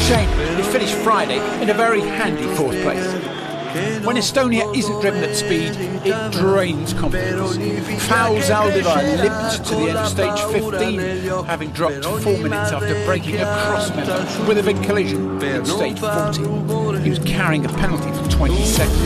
shame it finished Friday in a very handy fourth place. When Estonia isn't driven at speed, it drains confidence. Foul Zaldivar limped to the end of stage 15, having dropped 4 minutes after breaking a cross member with a big collision in stage 14. He was carrying a penalty for 20 seconds.